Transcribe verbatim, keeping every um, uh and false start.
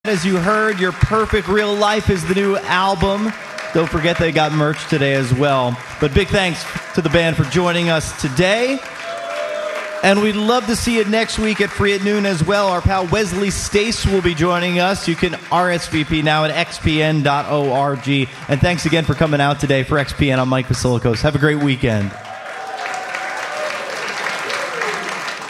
As you heard, Your Perfect Real Life is the new album. Don't forget they got merch today as well. But big thanks to the band for joining us today. And we'd love to see you next week at Free at Noon as well. Our pal Wesley Stace will be joining us. You can R S V P now at x p n dot org. And thanks again for coming out today. For X P N, I'm Mike Vasilikos. Have a great weekend.